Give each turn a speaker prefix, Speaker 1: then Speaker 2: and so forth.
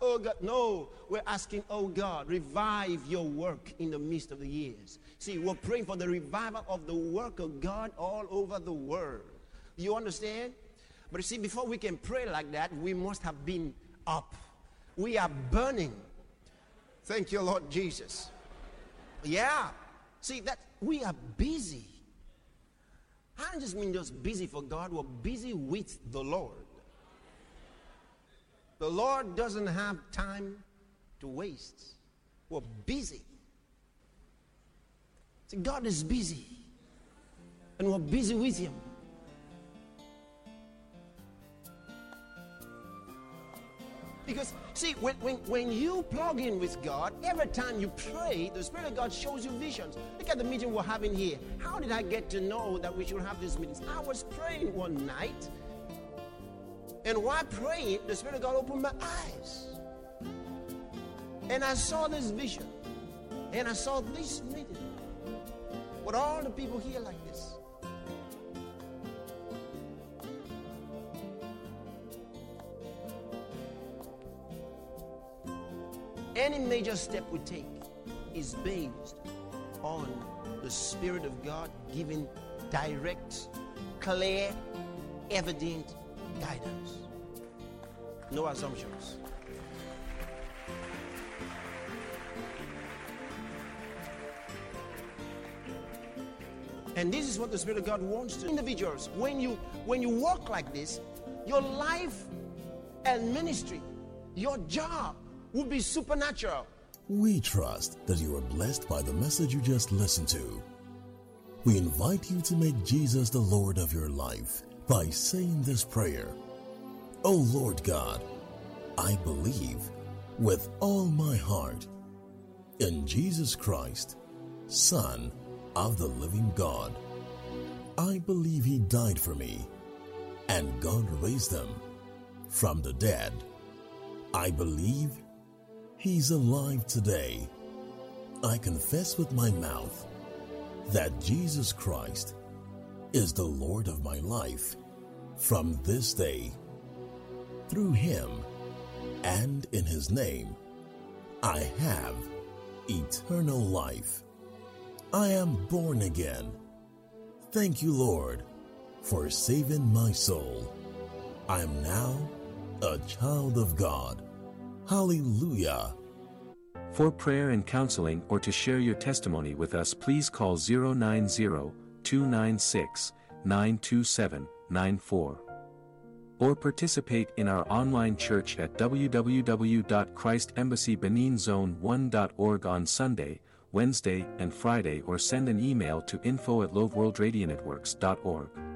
Speaker 1: oh God. No, we're asking, oh God, revive your work in the midst of the years. See, we're praying for the revival of the work of God all over the world. You understand? But you see, before we can pray like that, we must have been up. We are burning. Thank you, Lord Jesus. Yeah. See, that we are busy. I don't just mean just busy for God. We're busy with the Lord. The Lord doesn't have time to waste. We're busy. See, God is busy. And we're busy with Him. Because, see, when you plug in with God, every time you pray, the Spirit of God shows you visions. Look at the meeting we're having here. How did I get to know that we should have these meetings? I was praying one night, and while praying, the Spirit of God opened my eyes. And I saw this vision. And I saw this meeting with all the people here like this. Any major step we take is based on the Spirit of God giving direct, clear, evident guidance. No assumptions. And this is what the Spirit of God wants to individuals. When you walk like this, your life and ministry, your job will be supernatural.
Speaker 2: We trust that you are blessed by the message you just listened to. We invite you to make Jesus the Lord of your life by saying this prayer. O Lord God, I believe with all my heart in Jesus Christ, Son of the living God. I believe He died for me and God raised Him from the dead. I believe He's alive today. I confess with my mouth that Jesus Christ is the Lord of my life from this day. Through Him and in His name, I have eternal life. I am born again. Thank you, Lord, for saving my soul. I am now a child of God. Hallelujah.
Speaker 3: For prayer and counseling or to share your testimony with us, please call 090-296-92794. Or participate in our online church at www.christembassybeninzone1.org on Sunday, Wednesday, and Friday, or send an email to info@loveworldradianetworks.org.